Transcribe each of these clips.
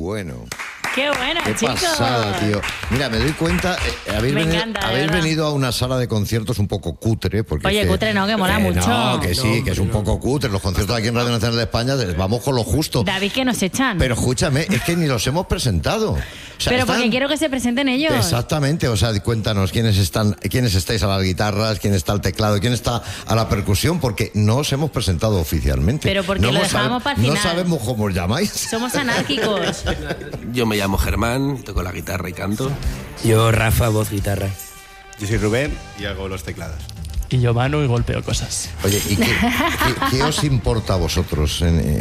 bueno. ¡Qué bueno, qué chicos! pasada, tío. Mira, me doy cuenta, habéis venido a una sala de conciertos un poco cutre. Porque oye, cutre no, que mola mucho. No, que sí, que es un poco cutre. Los conciertos aquí en Radio Nacional de España, vamos con lo justo. David, que nos echan. Pero escúchame, es que ni los hemos presentado. O sea, pero porque quiero que se presenten ellos. Exactamente, o sea, cuéntanos quiénes estáis a las guitarras, quién está al teclado, quién está a la percusión, porque no os hemos presentado oficialmente. Pero porque lo dejamos para el final. No sabemos cómo os llamáis. Somos anárquicos. Yo me llamo Germán, toco la guitarra y canto. Yo, Rafa, voz, guitarra. Yo soy Rubén y hago los teclados. Y yo, Manu, y golpeo cosas. Oye, ¿y qué os importa a vosotros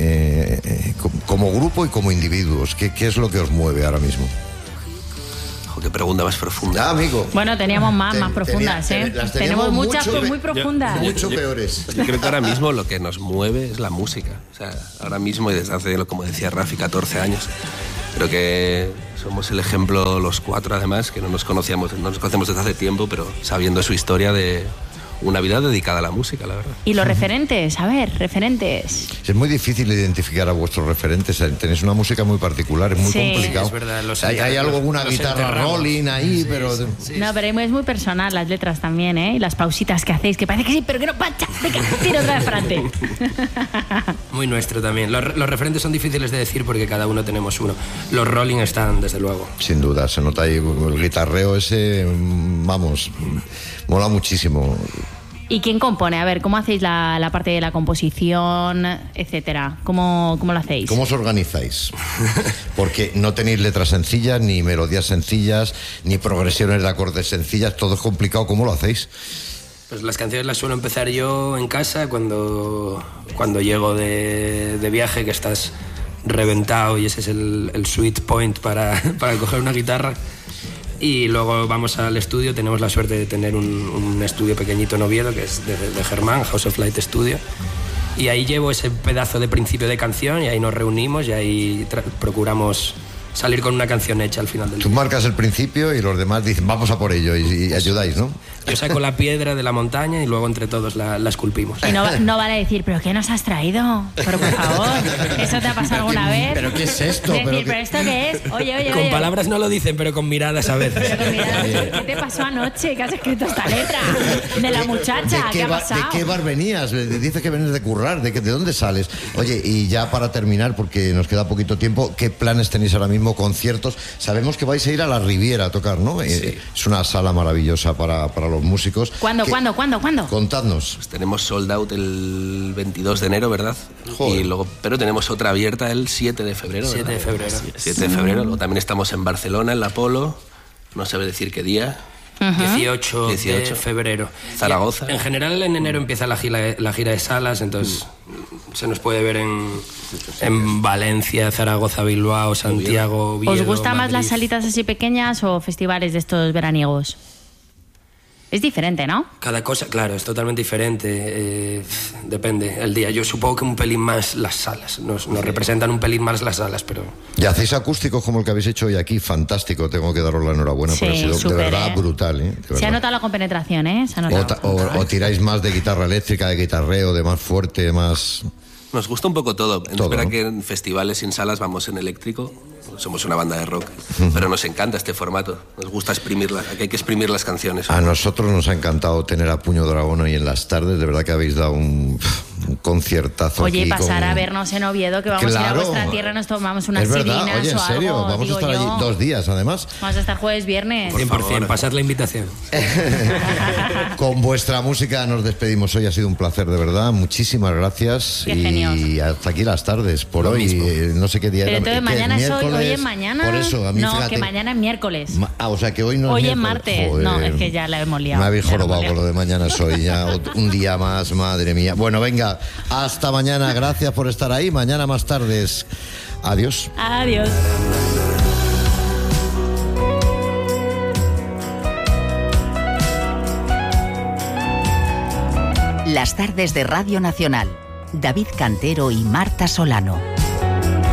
como grupo y como individuos? ¿Qué es lo que os mueve ahora mismo? Qué pregunta más profunda. Amigo. Bueno, teníamos más profundas, ¿eh? Tenemos muchas muy profundas. Mucho peores. Yo creo que ahora mismo lo que nos mueve es la música. O sea, ahora mismo y desde hace, como decía Rafi, 14 años. Creo que somos el ejemplo los cuatro, además, que no nos conocemos desde hace tiempo, pero sabiendo su historia de una vida dedicada a la música, la verdad. Y los referentes, a ver, referentes. Es muy difícil identificar a vuestros referentes. Tenéis una música muy particular, es muy complicado. Es verdad, hay alguna guitarra rolling ahí, pero... Sí. No, pero es muy personal, las letras también, ¿eh? Y las pausitas que hacéis, que parece que sí, pero que no, pancha, venga, tira otra vez frente. Muy nuestro también. Los referentes son difíciles de decir porque cada uno tenemos uno. Los rolling están, desde luego. Sin duda, se nota ahí el guitarreo ese, vamos, mola muchísimo. ¿Y quién compone? A ver, ¿cómo hacéis la parte de la composición, etcétera? ¿Cómo lo hacéis? ¿Cómo os organizáis? Porque no tenéis letras sencillas, ni melodías sencillas, ni progresiones de acordes sencillas, todo es complicado. ¿Cómo lo hacéis? Pues las canciones las suelo empezar yo en casa cuando llego de viaje, que estás reventado y ese es el sweet point para coger una guitarra. Y luego vamos al estudio, tenemos la suerte de tener un estudio pequeñito en Oviedo, que es de Germán, House of Light Studio. Y ahí llevo ese pedazo de principio de canción y ahí nos reunimos y ahí procuramos salir con una canción hecha al final del día. Tú marcas el principio y los demás dicen, vamos a por ello, y ayudáis, ¿no? Yo saco la piedra de la montaña y luego entre todos la esculpimos. Y no vale decir, ¿pero qué nos has traído? Pero por favor, ¿eso te ha pasado alguna vez? ¿Pero qué es esto? Decir, ¿pero esto qué es? Oye. Con palabras no lo dicen, pero con miradas a veces. Pero con miradas, ¿qué te pasó anoche? ¿Qué has escrito esta letra? De la muchacha, ¿qué ha pasado? ¿De qué bar venías? Dices que vienes de currar, ¿de dónde sales? Oye, y ya para terminar, porque nos queda poquito tiempo, ¿qué planes tenéis ahora mismo? Conciertos. Sabemos que vais a ir a la Riviera a tocar, ¿no? Sí. Es una sala maravillosa para los músicos. ¿Cuándo? Contadnos. Pues tenemos sold out el 22 de enero, ¿verdad? Joder. Y luego, pero tenemos otra abierta el 7 de febrero. 7 de febrero. 7 de febrero. Luego también estamos en Barcelona, en la Apolo. No sabe decir qué día. 18 de febrero. Zaragoza. En general en enero empieza la gira de salas, entonces se nos puede ver en Valencia, Zaragoza, Bilbao, Santiago, Oviedo, ¿Os gusta más Madrid. las salitas así pequeñas o festivales de estos veraniegos? Es diferente, ¿no? Cada cosa, claro, es totalmente diferente. Depende el día. Yo supongo que un pelín más las salas. Nos representan un pelín más las salas, pero... Y hacéis acústicos como el que habéis hecho hoy aquí. Fantástico. Tengo que daros la enhorabuena porque ha sido de verdad brutal. De verdad. Se ha notado la compenetración, ¿eh? Se ha notado. O tiráis más de guitarra eléctrica, de guitarreo, de más fuerte, más... Nos gusta un poco todo. Es verdad, ¿no? que en festivales y en salas vamos en eléctrico. Somos una banda de rock, pero nos encanta este formato. Nos gusta exprimirlas, aquí hay que exprimir las canciones. A nosotros nos ha encantado tener a Puño Dragón hoy en las tardes. De verdad que habéis dado un conciertazo. Oye, aquí pasar a vernos en Oviedo, que vamos a ir a vuestra tierra, nos tomamos unas sirinas o algo. Oye, en serio, vamos a estar allí 2 días, además. Vamos a estar jueves, viernes. 100%, pasad la invitación. Con vuestra música nos despedimos hoy. Ha sido un placer, de verdad. Muchísimas gracias. Qué genios. Y hasta aquí las tardes, por Lo hoy. mismo. No sé qué día Pero era. entonces mañana es hoy es miércoles. mañana. Por eso, a mí, no, fíjate, que mañana es miércoles. O sea, que hoy no Hoy es es martes. Joder. No, es que ya la hemos liado. Me habéis jorobado con lo de mañana es hoy. Ya un día más, madre mía. Bueno, venga, hasta mañana. Gracias por estar ahí. Mañana más tardes. Adiós. Adiós. Las tardes de Radio Nacional. David Cantero y Marta Solano.